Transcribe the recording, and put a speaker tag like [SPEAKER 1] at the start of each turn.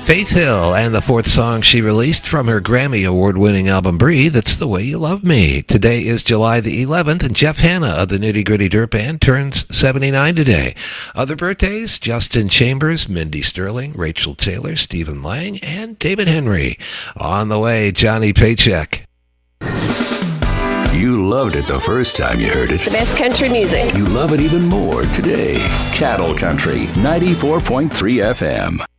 [SPEAKER 1] Faith Hill and the fourth song she released from her Grammy Award-winning album Breathe, It's the Way You Love Me. Today is July the 11th, and Jeff Hanna of the Nitty Gritty Dirt Band turns 79 today. Other birthdays, Justin Chambers, Mindy Sterling, Rachel Taylor, Stephen Lang, and David Henry. On the way, Johnny Paycheck.
[SPEAKER 2] You loved it the first time you heard it.
[SPEAKER 3] The best country music.
[SPEAKER 2] You love it even more today. Cattle Country, 94.3 FM.